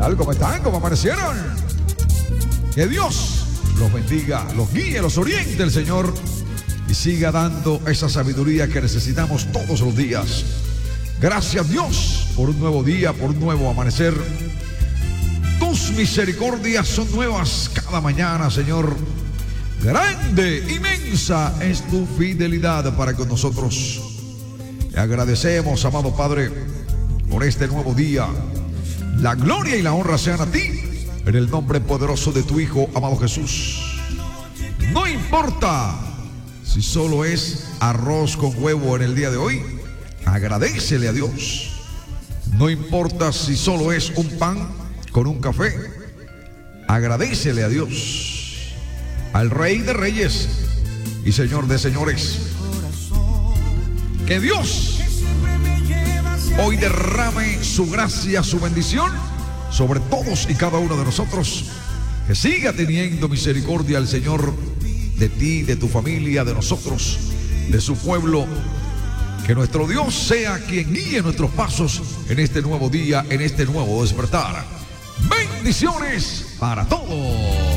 tal? ¿Cómo están? ¿Cómo amanecieron? Que Dios los bendiga, los guíe, los oriente el Señor y siga dando esa sabiduría que necesitamos todos los días. Gracias Dios por un nuevo día, por un nuevo amanecer. Tus misericordias son nuevas cada mañana, Señor. Grande, inmensa es tu fidelidad para con nosotros. Te agradecemos, amado Padre, por este nuevo día. La gloria y la honra sean a ti, en el nombre poderoso de tu Hijo, amado Jesús. No importa si solo es arroz con huevo en el día de hoy, agradécele a Dios. No importa si solo es un pan con un café, agradécele a Dios. Al Rey de Reyes y Señor de Señores. Que Dios hoy derrame su gracia, su bendición sobre todos y cada uno de nosotros. Que siga teniendo misericordia el Señor de ti, de tu familia, de nosotros, de su pueblo. Que nuestro Dios sea quien guíe nuestros pasos en este nuevo día, en este nuevo despertar. Bendiciones para todos.